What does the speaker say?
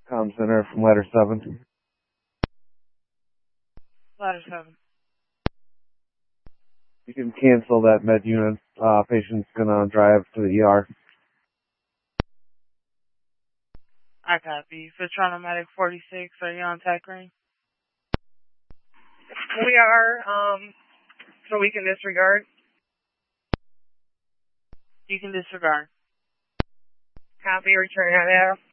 Comm Center from Ladder 7. Ladder 7. You can cancel that med unit. Patient's gonna drive to the ER. I copy. Fitzronomatic 46, are you on TAC ring? We are, so we can disregard. You can disregard. Copy, return out there.